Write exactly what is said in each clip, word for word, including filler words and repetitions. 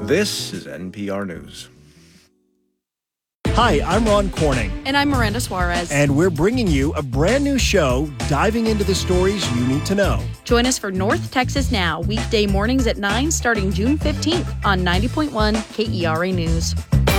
This is N P R News. Hi, I'm Ron Corning. And I'm Miranda Suarez. And we're bringing you a brand new show diving into the stories you need to know. Join us for North Texas Now, weekday mornings at nine, starting June fifteenth on ninety point one K E R A News.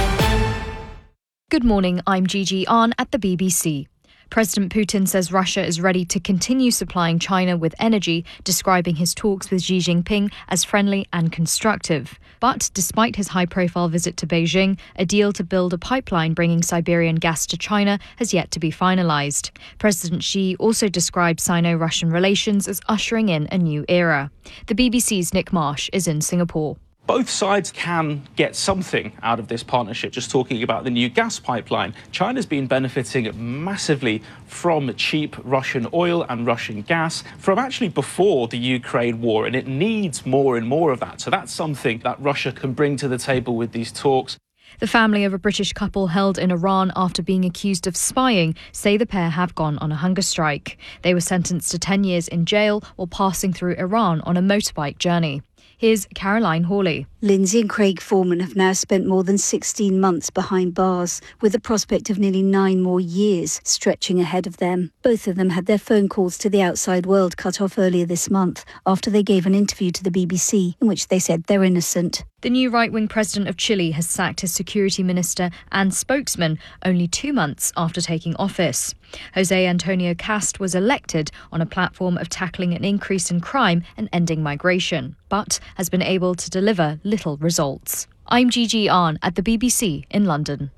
Good morning, I'm Gigi Ahn at the B B C. President Putin says Russia is ready to continue supplying China with energy, describing his talks with Xi Jinping as friendly and constructive. But despite his high-profile visit to Beijing, a deal to build a pipeline bringing Siberian gas to China has yet to be finalised. President Xi also described Sino-Russian relations as ushering in a new era. The B B C's Nick Marsh is in Singapore. Both sides can get something out of this partnership. Just talking about the new gas pipeline, China's been benefiting massively from cheap Russian oil and Russian gas from actually before the Ukraine war, and it needs more and more of that. So that's something that Russia can bring to the table with these talks. The family of a British couple held in Iran after being accused of spying say the pair have gone on a hunger strike. They were sentenced to ten years in jail while passing through Iran on a motorbike journey. Here's Caroline Hawley. Lindsay and Craig Foreman have now spent more than sixteen months behind bars, with the prospect of nearly nine more years stretching ahead of them. Both of them had their phone calls to the outside world cut off earlier this month after they gave an interview to the B B C in which they said they're innocent. The new right-wing president of Chile has sacked his security minister and spokesman only two months after taking office. Jose Antonio Cast was elected on a platform of tackling an increase in crime and ending migration, but has been able to deliver little results. I'm Gigi Ahn at the B B C in London.